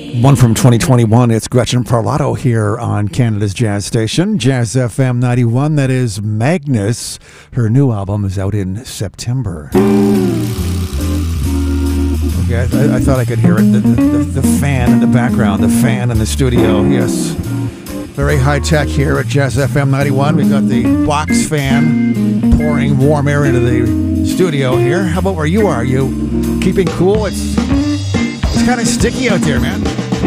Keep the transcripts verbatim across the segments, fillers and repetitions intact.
One from twenty twenty-one, it's Gretchen Parlato here on Canada's Jazz Station, Jazz F M ninety-one. That is Magnus. Her new album is out in September. Okay, I, I thought I could hear it. The, the, the fan in the background, the fan in the studio, yes. Very high tech here at Jazz F M ninety-one. We've got the box fan pouring warm air into the studio here. How about where you are? Are you keeping cool? It's, it's kind of sticky out there, man.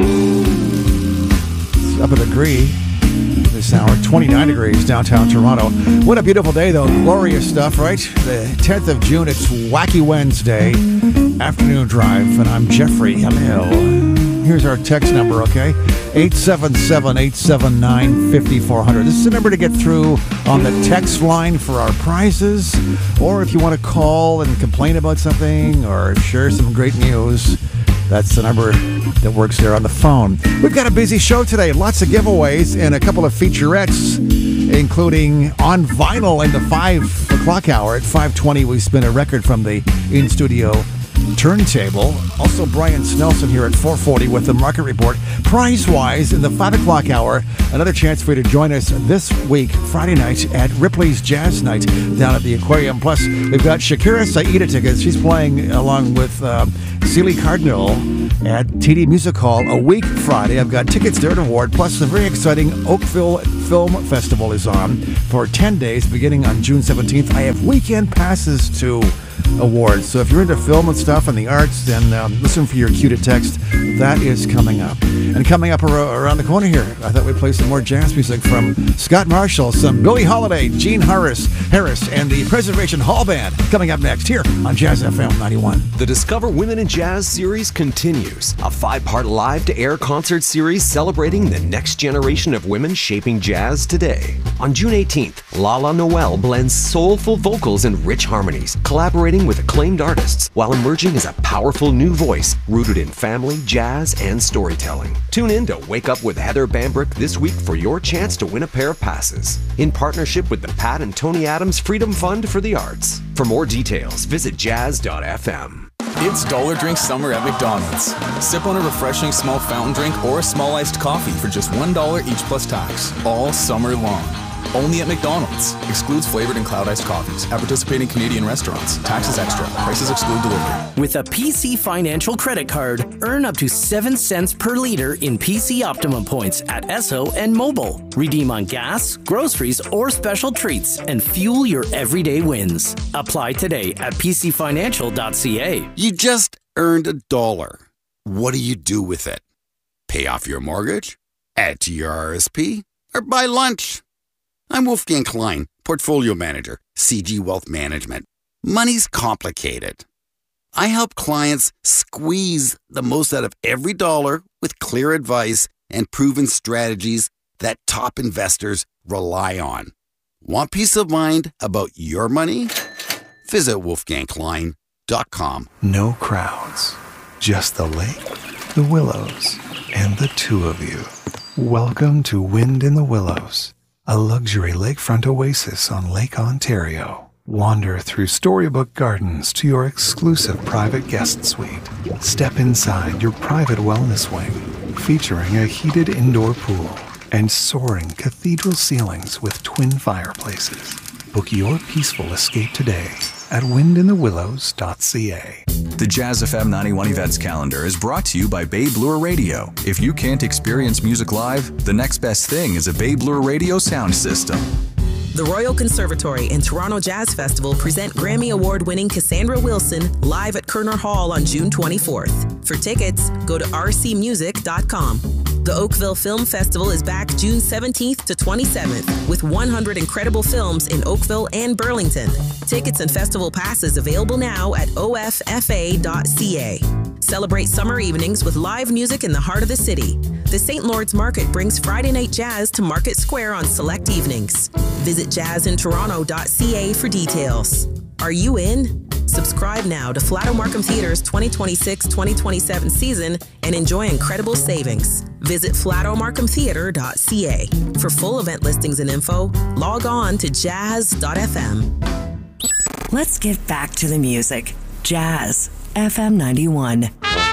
It's up a degree this hour, twenty-nine degrees downtown Toronto. What a beautiful day, though. Glorious stuff, right? The tenth of June, it's Wacky Wednesday, afternoon drive, and I'm Jeffrey Hamill. Here's our text number, okay? eight seven seven, eight seven nine, five four zero zero. This is the number to get through on the text line for our prizes, or if you want to call and complain about something or share some great news, that's the number that works there on the phone. We've got a busy show today. Lots of giveaways and a couple of featurettes, including on vinyl in the five o'clock hour. At five twenty, we spin a record from the in-studio turntable. Also, Brian Snelson here at four forty with the market report. Prize-wise, in the five o'clock hour, another chance for you to join us this week, Friday night, at Ripley's Jazz Night down at the Aquarium. Plus, we've got Shakira Saida tickets. She's playing along with uh, Celie Cardinal at T D Music Hall a week Friday. I've got tickets there to award. Plus, the very exciting Oakville Film Festival is on for ten days beginning on June seventeenth. I have weekend passes to award. So if you're into film and stuff and the arts, then um, listen for your cue to text. That is coming up. And coming up ar- around the corner here, I thought we'd play some more jazz music from Scott Marshall, some Billie Holiday, Gene Harris, Harris, and the Preservation Hall Band coming up next here on Jazz F M ninety-one. The Discover Women in Jazz series continues. A five-part live-to-air concert series celebrating the next generation of women shaping jazz today. On June eighteenth, Lala Noel blends soulful vocals and rich harmonies, collaborating with acclaimed artists while emerging as a powerful new voice rooted in family, jazz, and storytelling. Tune in to Wake Up with Heather Bambrick this week for your chance to win a pair of passes in partnership with the Pat and Tony Adams Freedom Fund for the Arts. For more details, visit jazz dot f m. It's Dollar Drink Summer at McDonald's. Sip on a refreshing small fountain drink or a small iced coffee for just one dollar each plus tax, all summer long. Only at McDonald's. Excludes flavored and cloud iced coffees. At participating Canadian restaurants. Taxes extra. Prices exclude delivery. With a P C Financial credit card, earn up to seven cents per liter in P C Optimum points at Esso and Mobile. Redeem on gas, groceries, or special treats and fuel your everyday wins. Apply today at p c financial dot c a. You just earned a dollar. What do you do with it? Pay off your mortgage? Add to your R S P? Or buy lunch? I'm Wolfgang Klein, Portfolio Manager, C G Wealth Management. Money's complicated. I help clients squeeze the most out of every dollar with clear advice and proven strategies that top investors rely on. Want peace of mind about your money? Visit wolfgang klein dot com. No crowds, just the lake, the willows, and the two of you. Welcome to Wind in the Willows, a luxury lakefront oasis on Lake Ontario. Wander through storybook gardens to your exclusive private guest suite. Step inside your private wellness wing, featuring a heated indoor pool and soaring cathedral ceilings with twin fireplaces. Book your peaceful escape today at wind in the willows dot c a. The Jazz F M ninety-one events calendar is brought to you by Babe Lure Radio. If you can't experience music live, the next best thing is a Babe Lure Radio sound system. The Royal Conservatory and Toronto Jazz Festival present Grammy Award-winning Cassandra Wilson live at Kerner Hall on June twenty-fourth. For tickets, go to r c music dot com. The Oakville Film Festival is back June seventeenth to twenty-seventh with one hundred incredible films in Oakville and Burlington. Tickets and festival passes available now at o f f a dot c a. Celebrate summer evenings with live music in the heart of the city. The Saint Lord's Market brings Friday night jazz to Market Square on select evenings. Visit jazz in toronto dot c a for details. Are you in? Subscribe now to Flato Markham Theatre's twenty twenty-six twenty twenty-seven season and enjoy incredible savings. Visit flato markham theatre dot c a. For full event listings and info, log on to jazz dot f m. Let's get back to the music. Jazz F M ninety-one.